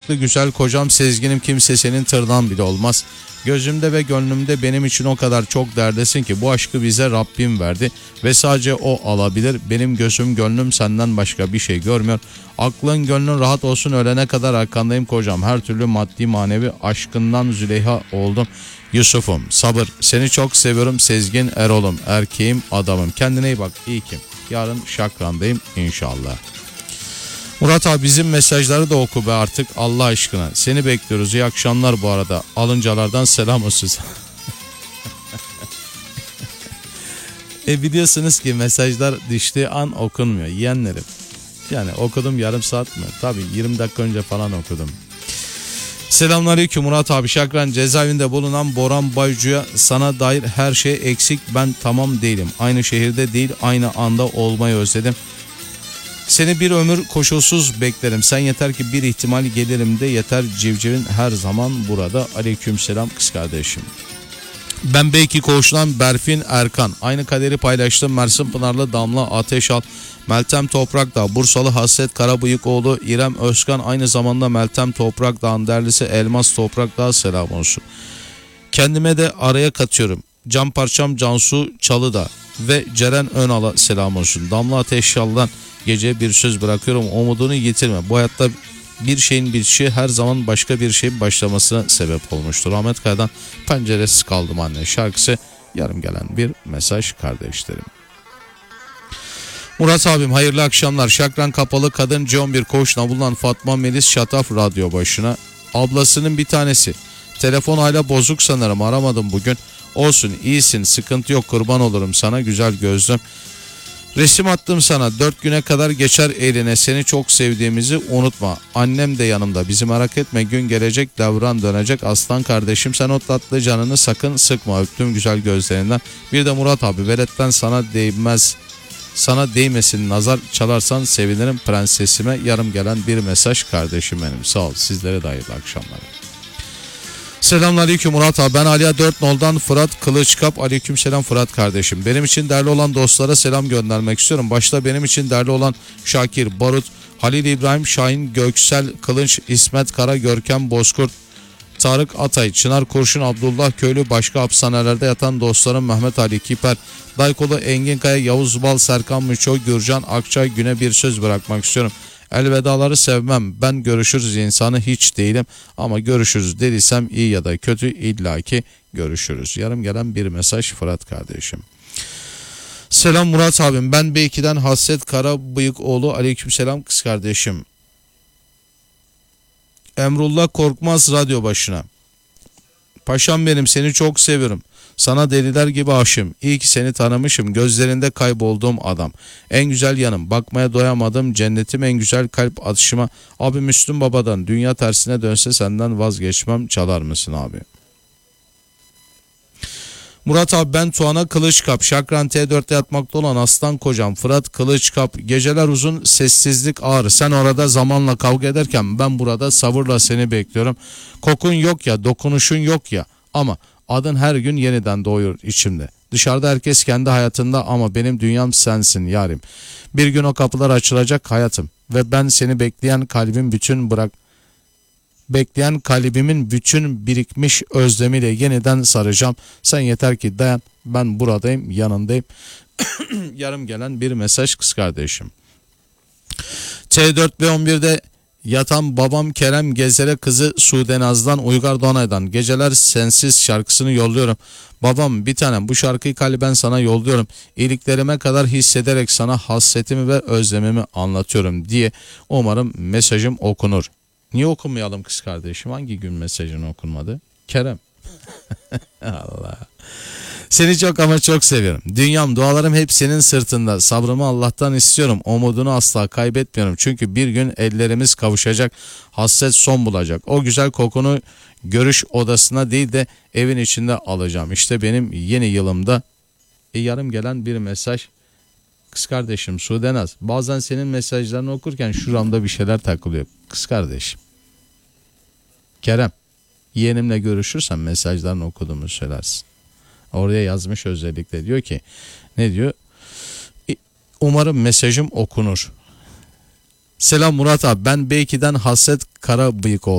yakışıklı güzel kocam Sezgin'im, kimse senin tırnağın bile olmaz. Gözümde ve gönlümde benim için o kadar çok derdesin ki bu aşkı bize Rabbim verdi ve sadece o alabilir. Benim gözüm gönlüm senden başka bir şey görmüyor. Aklın gönlün rahat olsun, ölene kadar arkandayım kocam. Her türlü maddi manevi aşkından Züleyha oldum. Yusuf'um sabır, seni çok seviyorum Sezgin Erol'um, erkeğim adamım. Kendine iyi bak, iyi ki yarın Şakran'dayım inşallah. Murat abi bizim mesajları da oku be artık Allah aşkına. Seni bekliyoruz. İyi akşamlar bu arada. Alıncalardan selam olsun. Biliyorsunuz ki mesajlar düştüğü an okunmuyor yeğenlerim. Yani okudum yarım saat mi? Tabii 20 dakika önce falan okudum. Selamünaleyküm Murat abi. Şakran cezaevinde bulunan Boran Baycu'ya sana dair her şey eksik. Ben tamam değilim. Aynı şehirde değil, aynı anda olmayı özledim. Seni bir ömür koşulsuz beklerim. Sen yeter ki bir ihtimal gelirim de yeter, civcivin her zaman burada. Aleykümselam kız kardeşim. Ben belki koğuştan Berfin Erkan. Aynı kaderi paylaştım. Mersin Pınarlı Damla Ateşal, Meltem Toprakdağ, Bursalı Hasret Karabıyıkoğlu, İrem Özkan, aynı zamanda Meltem Toprakdağ'ın derlisi Elmas Toprakdağ selam olsun. Kendime de araya katıyorum. Can parçam Cansu Çalıda ve Ceren Önal'a selam olsun. Damla Ateşal'dan gece bir söz bırakıyorum, umudunu yitirme. Bu hayatta bir şeyin bitişi her zaman başka bir şeyin başlamasına sebep olmuştur. Ahmet Kaya'dan penceresiz kaldım anne şarkısı yarım gelen bir mesaj kardeşlerim. Murat abim hayırlı akşamlar. Şakran Kapalı Kadın C11 koğuşuna bulunan Fatma Melis Şataf radyo başına. Ablasının bir tanesi. Telefon hala bozuk sanırım, aramadım bugün. Olsun, iyisin, sıkıntı yok, kurban olurum sana güzel gözlüm. Resim attım sana, 4 güne kadar geçer eline, seni çok sevdiğimizi unutma. Annem de yanımda, bizi merak etme, gün gelecek devran dönecek, aslan kardeşim sen o tatlı canını sakın sıkma, öptüm güzel gözlerinden. Bir de Murat abi veletten sana değmesin nazar, çalarsan sevinirim prensesime, yarım gelen bir mesaj kardeşim benim, sağ ol, sizlere de hayırlı akşamlar. Selamünaleyküm Murat abi, ben Aliya 4 Nol'dan Fırat Kılıçkap. Aleykümselam Fırat kardeşim. Benim için değerli olan dostlara selam göndermek istiyorum. Başta benim için değerli olan Şakir Barut, Halil İbrahim, Şahin Göksel Kılınç, İsmet Kara, Görkem Bozkurt, Tarık Atay, Çınar Kurşun, Abdullah Köylü, başka hapishanelerde yatan dostlarım Mehmet Ali Kiper, Daykolu Engin Kaya, Yavuz Bal, Serkan Müço, Gürcan Akçay, güne bir söz bırakmak istiyorum. Elvedaları sevmem, ben görüşürüz insanı hiç değilim ama görüşürüz dediysem iyi ya da kötü illaki görüşürüz. Yarım gelen bir mesaj Fırat kardeşim. Selam Murat abim, ben B2'den Hasret Karabıyıkoğlu. Aleykümselam kız kardeşim. Emrullah Korkmaz radyo başına. Paşam benim, seni çok seviyorum. Sana deliler gibi aşığım. İyi ki seni tanımışım. Gözlerinde kaybolduğum adam. En güzel yanım. Bakmaya doyamadım. Cennetim, en güzel kalp atışıma. Abi Müslüm Baba'dan dünya tersine dönse senden vazgeçmem. Çalar mısın abi? Murat abi ben Tuana Kılıçkap. Şakran T4'te yatmakta olan aslan kocam Fırat Kılıçkap. Geceler uzun, sessizlik ağır. Sen orada zamanla kavga ederken ben burada sabırla seni bekliyorum. Kokun yok ya, dokunuşun yok ya ama adın her gün yeniden doğuyor içimde. Dışarıda herkes kendi hayatında ama benim dünyam sensin yarim. Bir gün o kapılar açılacak hayatım ve ben seni bekleyen kalbimin bütün birikmiş özlemiyle yeniden saracağım. Sen yeter ki dayan, ben buradayım, yanındayım. Yarım gelen bir mesaj kız kardeşim. T4 ve 11'de yatan babam Kerem Gezer'e kızı Sude Naz'dan Uygar Donay'dan Geceler Sensiz şarkısını yolluyorum. Babam bir tanem, bu şarkıyı kalben sana yolluyorum. İyiliklerime kadar hissederek sana hasretimi ve özlemimi anlatıyorum diye umarım mesajım okunur. Niye okunmayalım kız kardeşim? Hangi gün mesajın okunmadı? Kerem. Allah. Seni çok ama çok seviyorum. Dünyam, dualarım hep senin sırtında. Sabrımı Allah'tan istiyorum. Umudunu asla kaybetmiyorum. Çünkü bir gün ellerimiz kavuşacak. Hasret son bulacak. O güzel kokunu görüş odasına değil de evin içinde alacağım. İşte benim yeni yılımda yarım gelen bir mesaj. Kız kardeşim Sude Naz. Bazen senin mesajlarını okurken şuramda bir şeyler takılıyor. Kız kardeşim. Kerem. Yeğenimle görüşürsen mesajlarını okuduğumu söylersin. Oraya yazmış özellikle, diyor ki ne diyor? Umarım mesajım okunur. Selam Murat abi, ben B2'den Hasret Karabıyıkoğlu.